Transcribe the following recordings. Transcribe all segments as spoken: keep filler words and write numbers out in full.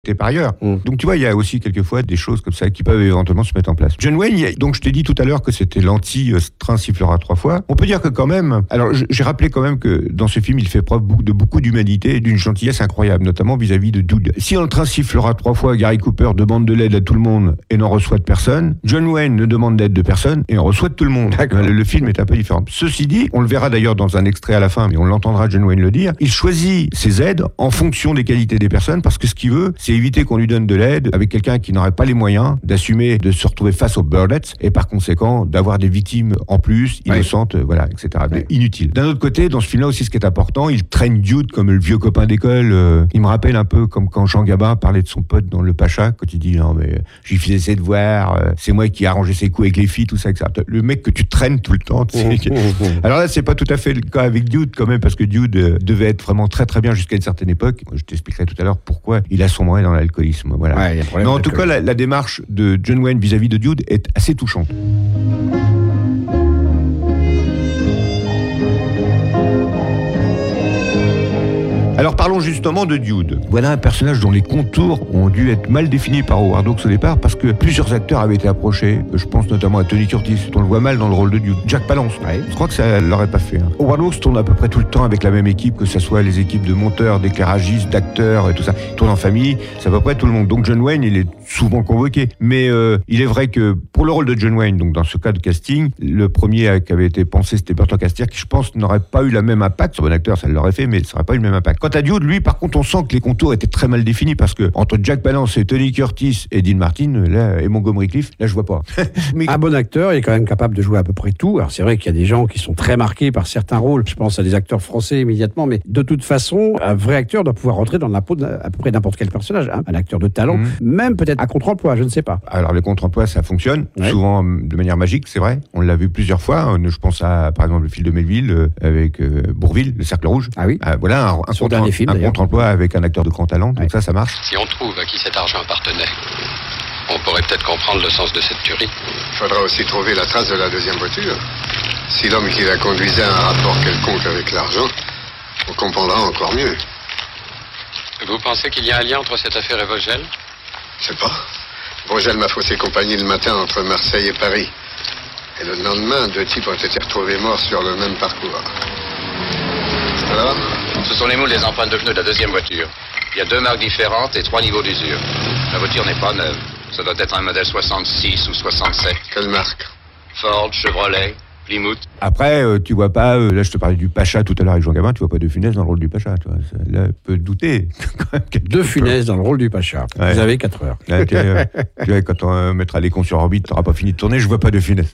T'es par ailleurs. Mm. Donc tu vois, il y a aussi quelquefois des choses comme ça qui peuvent éventuellement se mettre en place. John Wayne, donc je t'ai dit tout à l'heure que c'était l'anti-train sifflera trois fois. On peut dire que quand même, alors j'ai rappelé quand même que dans ce film, il fait preuve de beaucoup d'humanité et d'une gentillesse incroyable, notamment vis-à-vis de Dude. Si dans le train sifflera trois fois, Gary Cooper demande de l'aide à tout le monde et n'en reçoit de personne, John Wayne ne demande d'aide de personne et en reçoit de tout le monde. Le, le film est un peu différent. Ceci dit, on le verra d'ailleurs dans un extrait à la fin, mais on l'entendra John Wayne le dire, il choisit ses aides en fonction des qualités des personnes parce que ce qu'il veut, c'est éviter qu'on lui donne de l'aide avec quelqu'un qui n'aurait pas les moyens d'assumer, de se retrouver face aux Birdettes et par conséquent d'avoir des victimes en plus, innocentes, ouais. voilà, et cetera. Ouais. Inutiles. D'un autre côté, dans ce film-là aussi, ce qui est important, il traîne Dude comme le vieux copain d'école. Euh, il me rappelle un peu comme quand Jean Gabin parlait de son pote dans Le Pacha, quand il dit non mais j'ai fait ses devoirs, euh, c'est moi qui ai arrangé ses coups avec les filles, tout ça, et cetera. Le mec que tu traînes tout le temps. Tu sais, mmh, mmh, mmh. Alors là, c'est pas tout à fait le cas avec Dude quand même, parce que Dude euh, devait être vraiment très très bien jusqu'à une certaine époque. Je t'expliquerai tout à l'heure pourquoi il a sombré dans l'alcoolisme. Voilà. Ouais, mais en tout cas, la, la démarche de John Wayne vis-à-vis de Dude est assez touchante. Alors parlons justement de Dude. Voilà un personnage dont les contours ont dû être mal définis par Howard Hawks au départ parce que plusieurs acteurs avaient été approchés. Je pense notamment à Tony Curtis, on le voit mal dans le rôle de Dude. Jack Palance, ouais. Je crois que ça l'aurait pas fait. Hein. Howard Hawks tourne à peu près tout le temps avec la même équipe, que ce soit les équipes de monteurs, d'éclairagistes, d'acteurs et tout ça. Il tourne en famille, c'est à peu près tout le monde. Donc John Wayne, il est souvent convoqué. Mais euh, il est vrai que pour le rôle de John Wayne, donc dans ce cas de casting, le premier qui avait été pensé, c'était Burt Lancaster, qui je pense n'aurait pas eu le même impact. C'est un bon acteur, ça l'aurait fait, mais ça n'aurait pas eu le même impact. Quant à Dude, lui, par contre, on sent que les contours étaient très mal définis parce que entre Jack Palance et Tony Curtis et Dean Martin, là, et Montgomery Clift, là, je vois pas. Mais... Un bon acteur, il est quand même capable de jouer à peu près tout. Alors, c'est vrai qu'il y a des gens qui sont très marqués par certains rôles. Je pense à des acteurs français immédiatement, mais de toute façon, un vrai acteur doit pouvoir rentrer dans la peau d'à peu près n'importe quel personnage. Hein. Un acteur de talent, mmh. même peut-être à contre-emploi, je ne sais pas. Alors, le contre-emploi, ça fonctionne, ouais. souvent de manière magique, c'est vrai. On l'a vu plusieurs fois. Je pense à, par exemple, le film de Melville euh, avec euh, Bourvil, Le Cercle Rouge. Ah oui. Euh, voilà, un, un, contre, film, un contre-emploi avec un acteur de grand talent, donc ouais. ça, ça marche. Si on trouve à qui cet argent appartenait, on pourrait peut-être comprendre le sens de cette tuerie. Il faudra aussi trouver la trace de la deuxième voiture. Si l'homme qui la conduisait a un rapport quelconque avec l'argent, on comprendra encore mieux. Vous pensez qu'il y a un lien entre cette affaire et Vogel ? Je sais pas. Vogel m'a faussé compagnie le matin entre Marseille et Paris. Et le lendemain, deux types ont été retrouvés morts sur le même parcours. Alors ? Ce sont les moules des empreintes de pneus de la deuxième voiture. Il y a deux marques différentes et trois niveaux d'usure. La voiture n'est pas neuve. Ça doit être un modèle soixante-six ou soixante-sept. Quelle marque ? Ford, Chevrolet, Plymouth. Après, euh, tu vois pas, euh, là je te parlais du Pacha tout à l'heure avec Jean Gabin, tu vois pas De Funès dans le rôle du Pacha. Tu vois, là, peut douter. De Funès dans le rôle du Pacha. Ouais. Vous avez quatre heures. Là, tu, euh, tu vois, quand on euh, mettra les cons sur orbite, tu n'auras pas fini de tourner, je vois pas De Funès.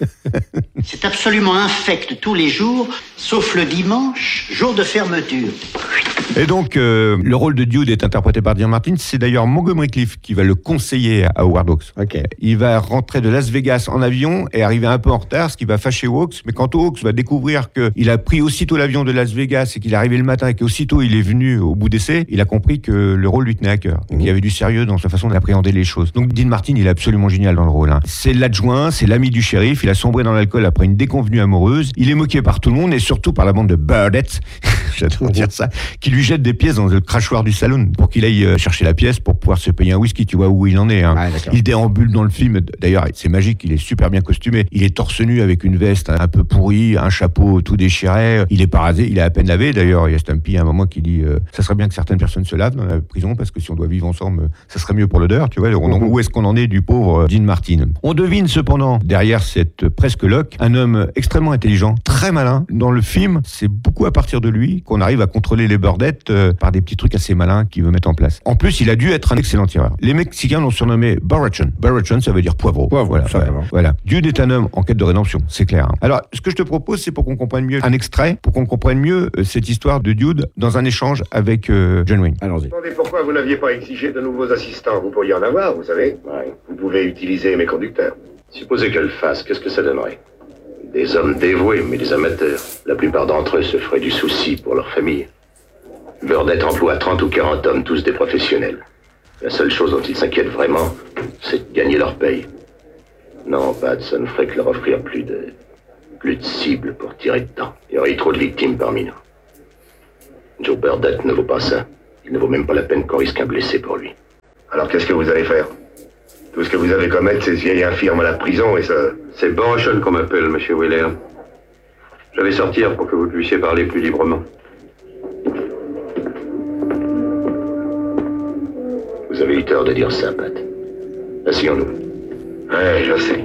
C'est absolument infect tous les jours, sauf le dimanche, jour de fermeture. Et donc, euh, le rôle de Dude est interprété par Dean Martin. C'est d'ailleurs Montgomery Clift qui va le conseiller à Howard Hawks. Okay. Il va rentrer de Las Vegas en avion et arriver un peu en retard, ce qui va fâcher Hawks. Mais quand Hawks va découvrir qu'il a pris aussitôt l'avion de Las Vegas et qu'il est arrivé le matin et qu'aussitôt il est venu au bout d'essai, il a compris que le rôle lui tenait à cœur. Mmh. Il y avait du sérieux dans sa façon d'appréhender les choses. Donc Dean Martin, il est absolument génial dans le rôle. Hein. C'est l'adjoint, c'est l'ami du shérif. Il a sombré dans l'alcool après une déconvenue amoureuse. Il est moqué par tout le monde et surtout par la bande de Birdettes, j'adore dire ça, qui lui jette des pièces dans le crachoir du salon pour qu'il aille chercher la pièce pour pouvoir se payer un whisky. Tu vois où il en est. Hein. Ouais, il déambule dans le film. D'ailleurs, c'est magique. Il est super bien costumé. Il est torse nu avec une veste un peu pourrie, un chapeau tout déchiré. Il est pas rasé. Il est à peine lavé. D'ailleurs, il y a Stumpy à un moment qui dit euh, ça serait bien que certaines personnes se lavent dans la prison parce que si on doit vivre ensemble, ça serait mieux pour l'odeur. Tu vois, on, où est-ce qu'on en est du pauvre Dean Martin? On devine cependant derrière cette presque loque un homme extrêmement intelligent, très malin. Dans le film, c'est beaucoup à partir de lui qu'on arrive à contrôler les Birdettes euh, par des petits trucs assez malins qu'il veut mettre en place. En plus, il a dû être un excellent tireur. Les Mexicains l'ont surnommé Barrachon. Barrachon, ça veut dire poivreau. Poivre, voilà, voilà, voilà. Dude est un homme en quête de rédemption, c'est clair. Hein. Alors, ce que je te propose, c'est pour qu'on comprenne mieux un extrait, pour qu'on comprenne mieux euh, cette histoire de Dude dans un échange avec euh, John Wayne. Allons-y. Attendez, pourquoi vous n'aviez pas exigé de nouveaux assistants? Vous pourriez en avoir, vous savez. Ouais. Vous pouvez utiliser mes conducteurs. Supposez qu'elle le fasse, qu'est-ce que ça donnerait? Des hommes dévoués, mais des amateurs. La plupart d'entre eux se feraient du souci pour leur famille. Burdett emploie trente ou quarante hommes, tous des professionnels. La seule chose dont ils s'inquiètent vraiment, c'est de gagner leur paye. Non, Pat, ça ne ferait que leur offrir plus de... plus de cibles pour tirer dedans. Il y aurait trop de victimes parmi nous. Joe Burdett ne vaut pas ça. Il ne vaut même pas la peine qu'on risque un blessé pour lui. Alors qu'est-ce que vous allez faire? Tout ce que vous avez commettre, c'est ce vieil infirme à la prison et ça... C'est Borrochon qu'on m'appelle, monsieur Wheeler. Je vais sortir pour que vous puissiez parler plus librement. Vous avez eu tort de dire ça, Pat. Asseyons-nous. Ouais, je sais.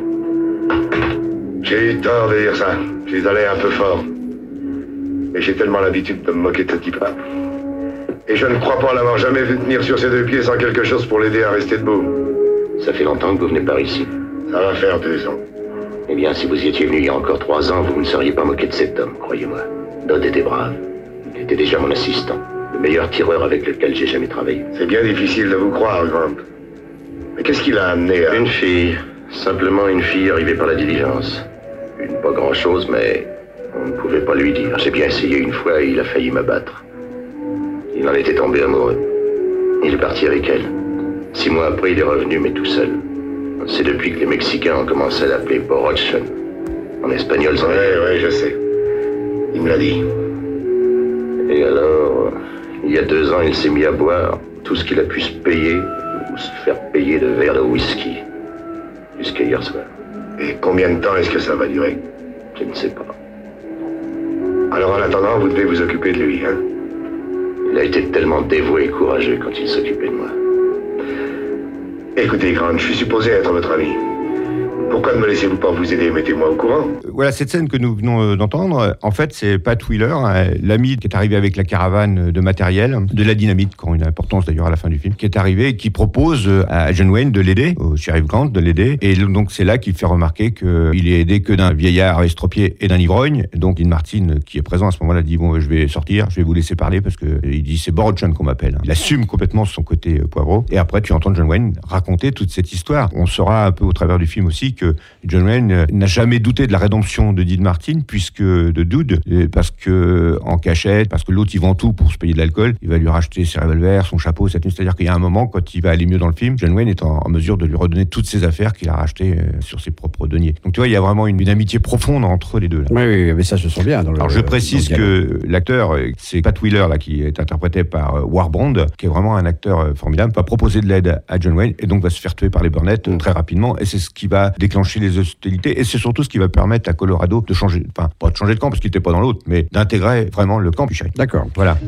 J'ai eu tort de dire ça. Je suis allé un peu fort. Mais j'ai tellement l'habitude de me moquer de ce type-là. Et je ne crois pas l'avoir jamais vu tenir sur ses deux pieds sans quelque chose pour l'aider à rester debout. Ça fait longtemps que vous venez par ici. Ça va faire deux ans. Eh bien, si vous y étiez venu il y a encore trois ans, vous ne seriez pas moqué de cet homme, croyez-moi. Dodd était brave. Il était déjà mon assistant. Le meilleur tireur avec lequel j'ai jamais travaillé. C'est bien difficile de vous croire, Grant. Mais qu'est-ce qui l'a amené à... Une fille. Simplement une fille arrivée par la diligence. Une pas grand-chose, mais on ne pouvait pas lui dire. J'ai bien essayé une fois et il a failli m'abattre. Il en était tombé amoureux. Il est parti avec elle. Six mois après, il est revenu, mais tout seul. C'est depuis que les Mexicains ont commencé à l'appeler Borrochon. En espagnol, ça... Ouais, ouais, je sais. Il me l'a dit. Et alors, il y a deux ans, il s'est mis à boire tout ce qu'il a pu se payer, ou se faire payer de verres de whisky. Jusqu'à hier soir. Et combien de temps est-ce que ça va durer? Je ne sais pas. Alors en attendant, vous devez vous occuper de lui, hein? Il a été tellement dévoué et courageux quand il s'occupait de moi. Écoutez, Grant, je suis supposé être votre ami. Pourquoi ne me laissez-vous pas vous aider? Mettez-moi au courant. Voilà, cette scène que nous venons d'entendre, en fait, c'est Pat Wheeler, l'ami qui est arrivé avec la caravane de matériel, de la dynamite, qui a une importance d'ailleurs à la fin du film, qui est arrivé et qui propose à John Wayne de l'aider, au shérif Grant de l'aider. Et donc c'est là qu'il fait remarquer qu'il est aidé que d'un vieillard estropié et d'un ivrogne. Donc Dean Martin, qui est présent à ce moment-là, dit bon, je vais sortir, je vais vous laisser parler parce que il dit c'est Borrochon qu'on m'appelle. Il assume complètement son côté poivreau. Et après, tu entends John Wayne raconter toute cette histoire. On saura un peu au travers du film aussi que John Wayne n'a jamais douté de la rédemption de Dean Martin, puisque de Dodd, parce que en cachette, parce que l'autre il vend tout pour se payer de l'alcool, il va lui racheter ses revolvers, son chapeau, cette nuit. C'est-à-dire qu'il y a un moment, quand il va aller mieux dans le film, John Wayne est en, en mesure de lui redonner toutes ses affaires qu'il a rachetées euh, sur ses propres deniers. Donc tu vois, il y a vraiment une, une amitié profonde entre les deux. Là. Oui, oui, mais ça se sent bien. Dans le, Alors je précise que l'acteur, c'est Pat Wheeler là, qui est interprété par Warbond, qui est vraiment un acteur formidable, va proposer de l'aide à John Wayne et donc va se faire tuer par les Burnett mmh. très rapidement, et c'est ce qui va déclencher les hostilités, et c'est surtout ce qui va permettre à Colorado de changer, enfin pas de changer de camp parce qu'il n'était pas dans l'autre, mais d'intégrer vraiment le camp du shérif. D'accord. Voilà.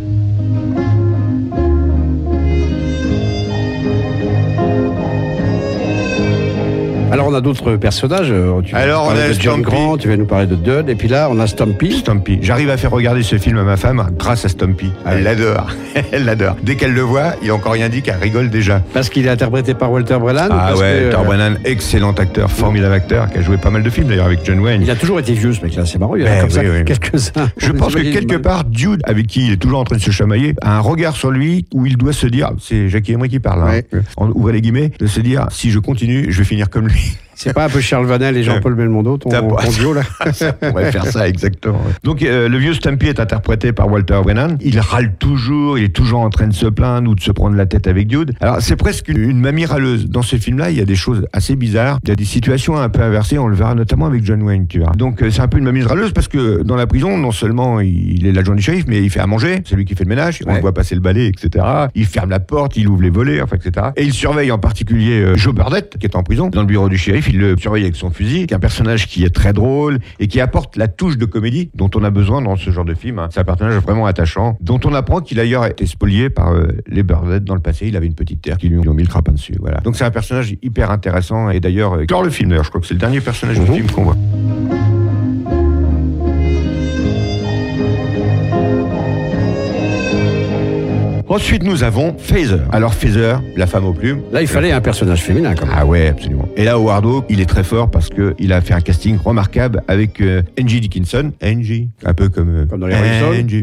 Alors on a d'autres personnages. Tu Alors on a de John Grant, tu vas nous parler de Dodd, et puis là on a Stumpy. Stumpy. J'arrive à faire regarder ce film à ma femme grâce à Stumpy. Ah, elle l'adore. Elle l'adore. Dès qu'elle le voit, il n'a encore rien dit qu'elle rigole déjà. Parce qu'il est interprété par Walter Brennan. Ah parce ouais, que, Walter euh... Brennan, excellent acteur, formidable acteur, qui a joué pas mal de films d'ailleurs avec John Wayne. Il a toujours été vieux ce mec-là, c'est marrant. Il y en a ben, comme oui, ça oui. quelques-uns. Je pense que quelque part, Dude, avec qui il est toujours en train de se chamailler, a un regard sur lui où il doit se dire, c'est Jackie Emery qui parle, hein, ouais. en, ouvrez les guillemets, de se dire, si je continue, je vais finir comme lui. C'est pas un peu Charles Vanel et Jean-Paul Belmondo, ton, ton duo là? Ça pourrait faire ça, exactement. Donc euh, le vieux Stumpy est interprété par Walter Brennan. Il râle toujours, il est toujours en train de se plaindre ou de se prendre la tête avec Dude. Alors c'est presque une, une mamie râleuse. Dans ce film-là, il y a des choses assez bizarres. Il y a des situations un peu inversées, on le verra notamment avec John Wayne, tu vois. Donc euh, c'est un peu une mamie râleuse parce que dans la prison, non seulement il, il est l'adjoint du shérif, mais il fait à manger, c'est lui qui fait le ménage, on ouais. le voit passer le balai, et cetera. Il ferme la porte, il ouvre les volets, enfin, et cetera. Et il surveille en particulier euh, Joe Burnett, qui est en prison. Dans le bureau du shérif, il le surveille avec son fusil, qui est un personnage qui est très drôle et qui apporte la touche de comédie dont on a besoin dans ce genre de film. C'est un personnage vraiment attachant, dont on apprend qu'il d'ailleurs a été spolié par euh, les Burnett dans le passé. Il avait une petite terre qui lui ont mis le crapin dessus. Voilà. Donc c'est un personnage hyper intéressant et d'ailleurs, euh, clore le film d'ailleurs, je crois que c'est le dernier personnage mmh. du film qu'on voit. Ensuite, nous avons Phaser. Alors, Phaser, la femme aux plumes. Là, il fallait un personnage féminin, quand même. Ah ouais, absolument. Et là, Howard Hawks, il est très fort parce qu'il a fait un casting remarquable avec euh, Angie Dickinson. Angie, un peu comme... Euh, comme dans les Rolling Angie.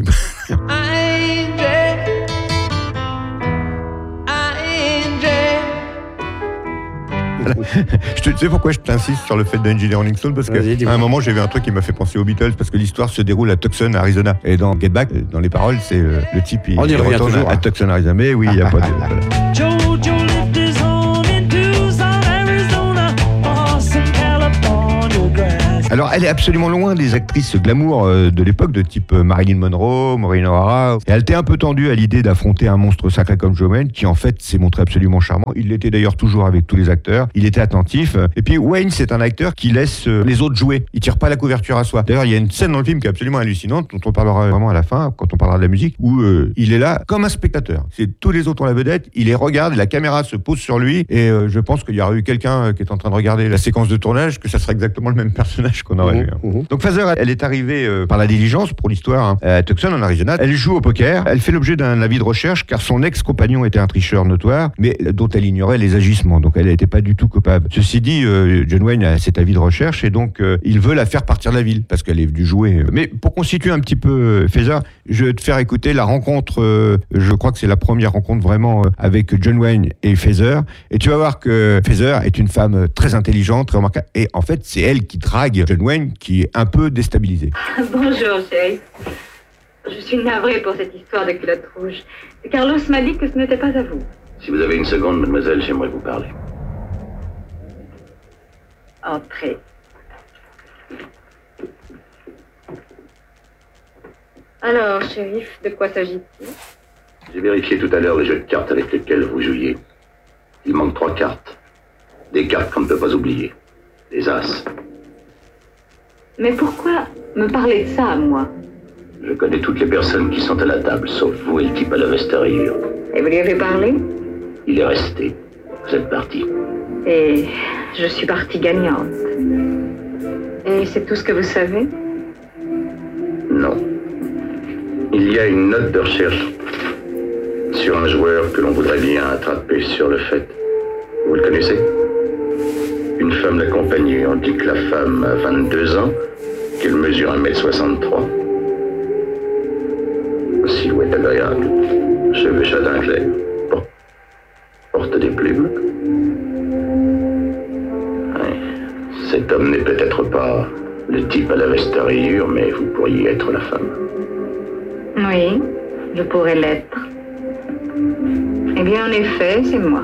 Je te sais pourquoi je t'insiste sur le fait d'Angie Rolling Stone, parce qu'à un moment j'ai vu un truc qui m'a fait penser aux Beatles, parce que l'histoire se déroule à Tucson, Arizona, et dans Get Back, dans les paroles, c'est le, le type il, il retourne à, à Tucson, Arizona. Mais oui, il n'y a pas de voilà. Alors, elle est absolument loin des actrices glamour euh, de l'époque, de type euh, Marilyn Monroe, Maureen O'Hara. Et elle était un peu tendue à l'idée d'affronter un monstre sacré comme John Wayne, qui en fait s'est montré absolument charmant. Il l'était d'ailleurs toujours avec tous les acteurs. Il était attentif. Et puis Wayne, c'est un acteur qui laisse euh, les autres jouer. Il tire pas la couverture à soi. D'ailleurs, il y a une scène dans le film qui est absolument hallucinante, dont on parlera vraiment à la fin, quand on parlera de la musique, où euh, il est là comme un spectateur. C'est tous les autres ont la vedette, il les regarde, la caméra se pose sur lui, et euh, je pense qu'il y aurait eu quelqu'un euh, qui est en train de regarder la séquence de tournage, que ça serait exactement le même personnage qu'on aurait mmh, vu. Hein. Mmh. Donc Phaser, elle est arrivée euh, par la diligence pour l'histoire hein, à Tucson en Arizona. Elle joue au poker, elle fait l'objet d'un avis de recherche car son ex-compagnon était un tricheur notoire, mais dont elle ignorait les agissements, donc elle n'était pas du tout coupable. Ceci dit, euh, John Wayne a cet avis de recherche et donc euh, il veut la faire partir de la ville parce qu'elle est venue jouer. Mais pour constituer un petit peu Phaser, je vais te faire écouter la rencontre, euh, je crois que c'est la première rencontre vraiment euh, avec John Wayne et Phaser, et tu vas voir que Phaser est une femme très intelligente, très remarquable, et en fait c'est elle qui drague John Wayne qui est un peu déstabilisé. Bonjour chérie. Je suis navrée pour cette histoire de culotte rouge. Carlos m'a dit que ce n'était pas à vous. Si vous avez une seconde, mademoiselle, j'aimerais vous parler. Entrez. Alors, shérif, de quoi s'agit-il? J'ai vérifié tout à l'heure les jeux de cartes avec lesquels vous jouiez. Il manque trois cartes. Des cartes qu'on ne peut pas oublier. Des as. Mais pourquoi me parler de ça à moi? Je connais toutes les personnes qui sont à la table, sauf vous et le type à la veste à rayures. Et vous lui avez parlé? Il est resté. Vous êtes parti. Et je suis partie gagnante. Et c'est tout ce que vous savez? Non. Il y a une note de recherche sur un joueur que l'on voudrait bien attraper sur le fait. Vous le connaissez? Une femme l'accompagnait. On dit que la femme a vingt-deux ans, qu'elle mesure un mètre soixante-trois. Silhouette agréable, cheveux châtain clair, porte des plumes. Ouais. Cet homme n'est peut-être pas le type à la veste à rayures, mais vous pourriez être la femme. Oui, je pourrais l'être. Eh bien, en effet, c'est moi.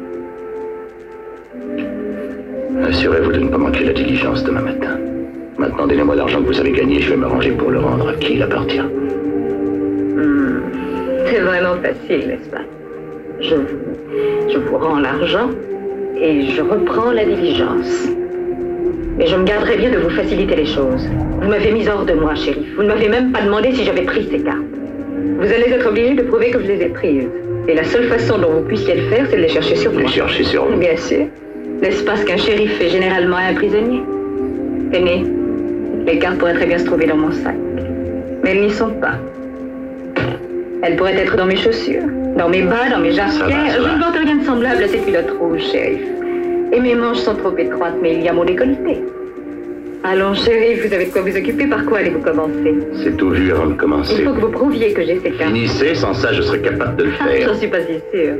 Assurez-vous de ne pas manquer la diligence demain matin. Maintenant, donnez-moi l'argent que vous avez gagné, je vais m'arranger pour le rendre à qui il appartient. Hmm. C'est vraiment facile, n'est-ce pas? Je vous, je vous rends l'argent et je reprends la diligence. Mais je me garderai bien de vous faciliter les choses. Vous m'avez mis hors de moi, shérif. Vous ne m'avez même pas demandé si j'avais pris ces cartes. Vous allez être obligé de prouver que je les ai prises. Et la seule façon dont vous puissiez le faire, c'est de les chercher sur moi. Les chercher sur vous? Bien sûr. N'est-ce pas ce qu'un shérif fait généralement à un prisonnier? Tenez, les cartes pourraient très bien se trouver dans mon sac. Mais elles n'y sont pas. Elles pourraient être dans mes chaussures, dans mes bas, dans mes jarretières. Je ne porte rien de semblable à ces culottes rouges, shérif. Et mes manches sont trop étroites, mais il y a mon décolleté. Allons, shérif, vous avez de quoi vous occuper. Par quoi allez-vous commencer? C'est tout vu avant de commencer. Il faut que vous prouviez que j'ai ces cartes. Finissez, sans ça, je serais capable de le Ah, faire. j'en suis pas si sûre.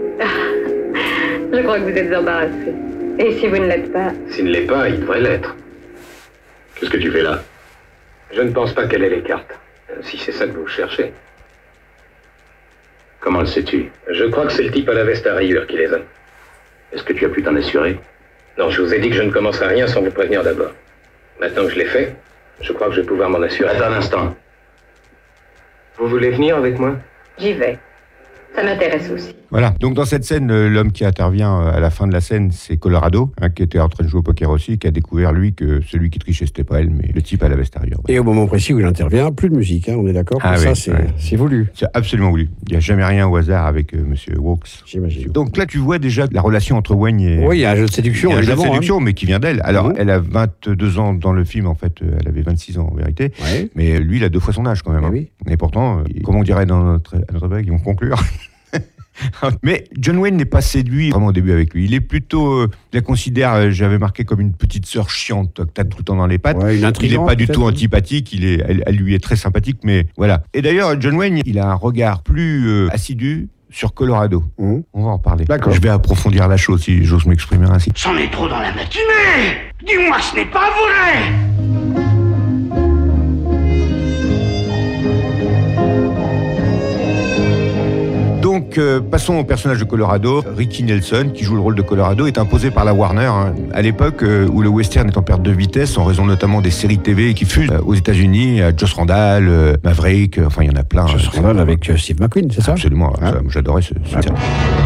Je crois que vous êtes embarrassé. Et si vous ne l'êtes pas? S'il ne l'est pas, il devrait l'être. Qu'est-ce que tu fais là? Je ne pense pas qu'elle ait les cartes. Si c'est ça que vous cherchez. Comment le sais-tu? Je crois que c'est le type à la veste à rayures qui les a. Est-ce que tu as pu t'en assurer? Non, je vous ai dit que je ne commencerai rien sans vous prévenir d'abord. Maintenant que je l'ai fait, je crois que je vais pouvoir m'en assurer. Attends un instant. Vous voulez venir avec moi? J'y vais. Ça m'intéresse aussi. Voilà, donc dans cette scène, euh, l'homme qui intervient euh, à la fin de la scène, c'est Colorado, hein, qui était en train de jouer au poker aussi, qui a découvert, lui, que celui qui trichait, c'était pas elle, mais le type à la veste arrière. Et au moment précis où il intervient, plus de musique, hein, on est d'accord? Ah ça, oui, c'est ouais. c'est voulu. C'est absolument voulu. Il n'y a jamais rien au hasard avec euh, Monsieur Waux. J'imagine. Donc là, tu vois déjà la relation entre Wayne et... Oui, il y a un jeu de séduction, il y a un jeu de évidemment. séduction, hein. mais qui vient d'elle. Alors, Mmh. elle a vingt-deux ans dans le film, en fait, euh, elle avait vingt-six ans en vérité, Ouais. mais lui, il a deux fois son âge quand même. Eh hein. oui. Et pourtant, euh, comme on dirait dans notre, à notre blague, ils vont conclure. Mais John Wayne n'est pas séduit vraiment au début avec lui. Il est plutôt, euh, je la considère, euh, j'avais marqué comme une petite sœur chiante que t'as tout le temps dans les pattes. Ouais, une Il n'est intrigante, pas du peut-être. tout antipathique. Il est, elle, elle lui est très sympathique, mais voilà. Et d'ailleurs, John Wayne, il a un regard plus euh, assidu sur Colorado. Mmh. On va en parler. D'accord. Je vais approfondir la chose si j'ose m'exprimer ainsi. C'en est trop dans la matinée. Dis-moi que ce n'est pas vrai. Donc, Donc, euh, passons au personnage de Colorado. Ricky Nelson, qui joue le rôle de Colorado, est imposé par la Warner, hein, à l'époque euh, où le western est en perte de vitesse, en raison notamment des séries T V qui fusent euh, aux États-Unis, à Joss Randall, euh, Maverick, euh, enfin, il y en a plein. Joss Randall avec euh, Steve McQueen, c'est ça? Absolument, hein? ça, j'adorais ce, ce film.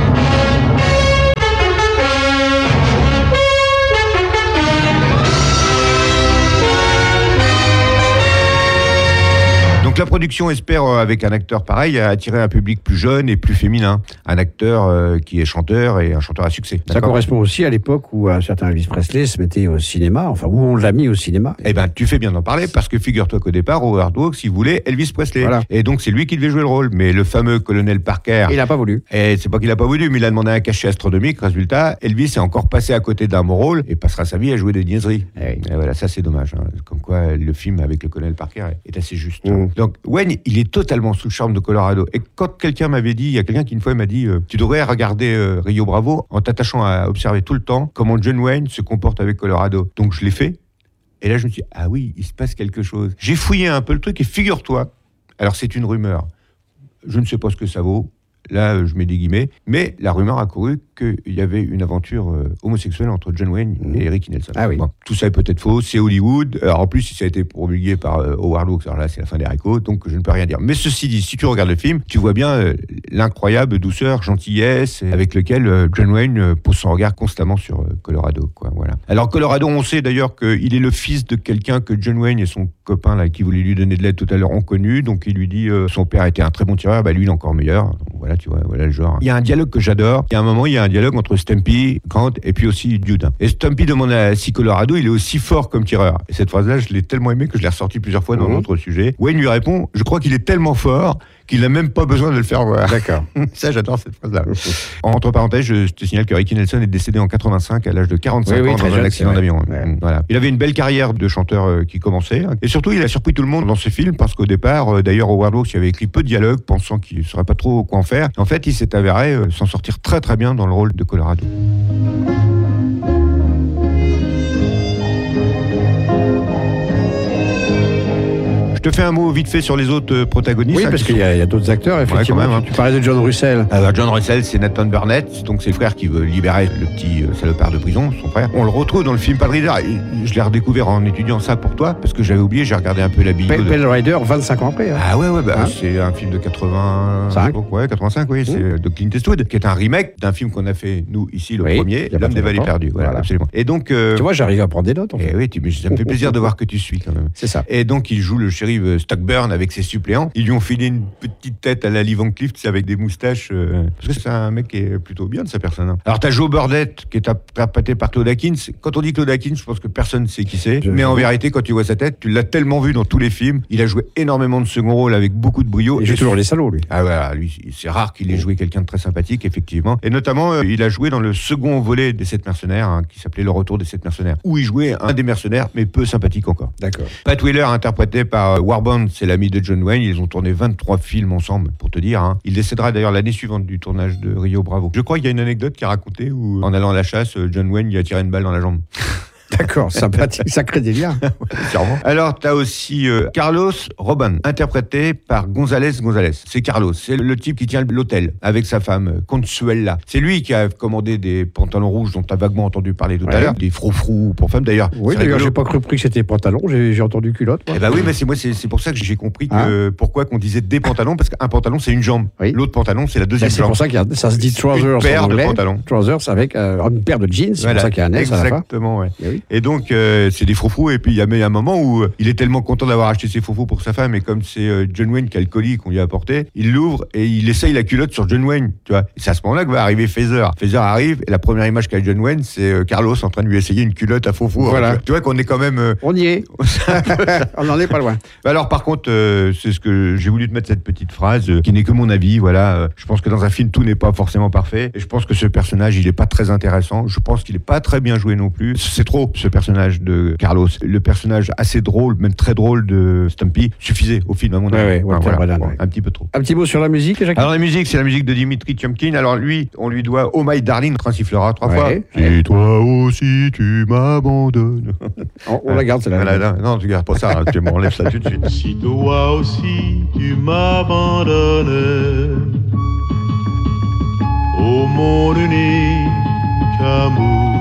Donc la production espère, euh, avec un acteur pareil, attirer un public plus jeune et plus féminin. Un acteur euh, qui est chanteur et un chanteur à succès. Ça correspond aussi à l'époque où un certain Elvis Presley se mettait au cinéma, enfin où on l'a mis au cinéma. Eh ben, tu fais bien d'en parler, parce que figure-toi qu'au départ, Howard Hawks, il voulait Elvis Presley. Voilà. Et donc c'est lui qui devait jouer le rôle. Mais le fameux colonel Parker... Il n'a pas voulu. Et c'est pas qu'il n'a pas voulu, mais il a demandé un cachet astronomique. Résultat, Elvis est encore passé à côté d'un bon rôle et passera sa vie à jouer des niaiseries. Eh oui. Et voilà, ça c'est dommage. Hein. Comme quoi, le film avec le colonel Parker est assez juste. Mmh. Donc, Wayne, il est totalement sous le charme de Colorado. Et quand quelqu'un m'avait dit, il y a quelqu'un qui une fois m'a dit, euh, tu devrais regarder euh, Rio Bravo en t'attachant à observer tout le temps comment John Wayne se comporte avec Colorado. Donc je l'ai fait. Et là je me suis dit, ah oui, il se passe quelque chose. J'ai fouillé un peu le truc et figure-toi, alors c'est une rumeur, je ne sais pas ce que ça vaut. Là, je mets des guillemets, mais la rumeur a couru qu'il y avait une aventure euh, homosexuelle entre John Wayne mmh. et Ricky Nelson. Ah oui. Bon, tout ça est peut-être faux, c'est Hollywood. Alors, en plus, ça a été promulgué par euh, Howard Hawks, alors là, c'est la fin des haricots, donc je ne peux rien dire. Mais ceci dit, si tu regardes le film, tu vois bien euh, l'incroyable douceur, gentillesse avec lequel euh, John Wayne euh, pose son regard constamment sur euh, Colorado, quoi. Voilà. Alors, Colorado, on sait d'ailleurs qu'il est le fils de quelqu'un que John Wayne et son copain là, qui voulait lui donner de l'aide tout à l'heure ont connu. Donc, il lui dit euh, son père était un très bon tireur, bah lui, il est encore meilleur. Donc, voilà, tu vois, voilà le genre. Il y a un dialogue que j'adore. Il y a un moment, il y a un dialogue entre Stumpy, Grant et puis aussi Dude. Et Stumpy demande à si Colorado, il est aussi fort comme tireur. Et cette phrase-là, je l'ai tellement aimé que je l'ai ressorti plusieurs fois dans mmh. d'autres sujets. Wayne lui répond, je crois qu'il est tellement fort qu'il n'a même pas besoin de le faire voir. D'accord. Ça, j'adore cette phrase-là. Entre parenthèses, je te signale que Ricky Nelson est décédé en quatre-vingt-cinq à l'âge de quarante-cinq oui, oui, ans dans un jeune, accident d'avion. Ouais. Voilà. Il avait une belle carrière de chanteur euh, qui commençait. Et surtout, il a surpris tout le monde dans ce film parce qu'au départ, euh, d'ailleurs, Howard Hawks avait écrit peu de dialogues, pensant qu'il ne saurait pas trop quoi en faire. En fait, il s'est avéré euh, s'en sortir très très bien dans le rôle de Colorado. Je te fais un mot vite fait sur les autres euh, protagonistes. Oui, parce qu'il y a, a d'autres acteurs, effectivement. Ouais, quand même, hein. Tu parlais de John Russell. Alors, John Russell, c'est Nathan Burnett, donc c'est le frère qui veut libérer le petit euh, salopard de prison, son frère. On le retrouve dans le film Pale Rider. Je l'ai redécouvert en étudiant ça pour toi, parce que j'avais oublié, j'ai regardé un peu la bio. Pale de... Pale Rider, vingt-cinq ans après. Hein. Ah ouais, ouais, bah, hein c'est un film de quatre-vingt-cinq. Ouais, quatre-vingt-cinq, oui, mmh. c'est de Clint Eastwood, qui est un remake d'un film qu'on a fait, nous, ici, le oui, premier, L'Homme des Vallées Perdues. Voilà, voilà, absolument. Et donc. Euh... Tu vois, j'arrive à prendre des notes. En fait. Et oui, tu, mais ça me fait plaisir de voir que tu suis quand même. C'est ça. Et donc, il joue le shérif Stockburn avec ses suppléants. Ils lui ont filé une petite tête à la Lee Van Cleef, avec des moustaches. Euh, parce que c'est un mec qui est plutôt bien de sa personne. Hein. Alors, t'as Joe Burdett, qui est interprété par Claude Akins. Quand on dit Claude Akins, je pense que personne ne sait qui c'est. Je mais en vérité, quand tu vois sa tête, tu l'as tellement vu dans tous les films. Il a joué énormément de second rôle avec beaucoup de brio. Il joue toujours les salauds, lui. Ah voilà, lui, c'est rare qu'il ait joué quelqu'un de très sympathique, effectivement. Et notamment, euh, il a joué dans le second volet des Sept Mercenaires, hein, qui s'appelait Le Retour des Sept Mercenaires, où il jouait un des mercenaires, mais peu sympathique encore. D'accord. Pat Wheeler, interprété par Warband, c'est l'ami de John Wayne. Ils ont tourné vingt-trois films ensemble, pour te dire. Hein. Il décédera d'ailleurs l'année suivante du tournage de Rio Bravo. Je crois qu'il y a une anecdote qui a raconté où, en allant à la chasse, John Wayne lui a tiré une balle dans la jambe. D'accord, sympathique, sacré délire. Sûrement. Alors, t'as aussi euh, Carlos Robin, interprété par González González. C'est Carlos, c'est le type qui tient l'hôtel avec sa femme, Consuela. C'est lui qui a commandé des pantalons rouges dont t'as vaguement entendu parler tout ouais. à l'heure, des froufrous pour femmes d'ailleurs. Oui, d'ailleurs, j'ai pas compris que c'était pantalon, j'ai, j'ai entendu culotte. Eh bah oui, mais c'est moi, c'est, c'est pour ça que j'ai compris que hein pourquoi qu'on disait des pantalons, parce qu'un pantalon c'est une jambe, oui. L'autre pantalon c'est la deuxième bah, c'est jambe. C'est pour ça qu'il y a, ça se dit trousers une paire en anglais, de pantalons. Trousers avec euh, une paire de jeans, c'est voilà. Pour ça qu'il y a un S à la fin. Exactement, ouais. Et, oui. Et donc. Euh, c'est des froufrous, et puis il y a un moment où euh, il est tellement content d'avoir acheté ses froufrous pour sa femme, et comme c'est euh, John Wayne qui a le colis qu'on lui a apporté, il l'ouvre et il essaye la culotte sur John Wayne, tu vois. Et c'est à ce moment-là que va arriver Feather. Feather arrive, et la première image qu'a John Wayne, c'est euh, Carlos en train de lui essayer une culotte à froufrous. Voilà. Tu vois qu'on est quand même... Euh... On y est. On n'en est pas loin. Alors par contre, euh, c'est ce que j'ai voulu te mettre cette petite phrase, euh, qui n'est que mon avis, voilà. Euh, je pense que dans un film, tout n'est pas forcément parfait, et je pense que ce personnage, il est pas très intéressant. Je pense qu'il est pas très bien joué non plus. C'est trop, ce personnage de Carlos. Le personnage assez drôle, même très drôle de Stumpy, suffisait au film à mon avis. Ouais, ouais, enfin, voilà, bon, ouais. Un petit peu trop. Un petit mot sur la musique, Jacques. Alors la musique, c'est la musique de Dimitri Tiomkin. Alors lui, on lui doit Oh My Darling, sifflera trois ouais, fois. Ouais. Et toi aussi, tu m'abandonnes. On, on la garde, c'est la voilà, non, non, tu gardes pas ça, hein, tu m'enlèves ça tout de suite. Si toi aussi, tu m'abandonnes, au monde unique amour.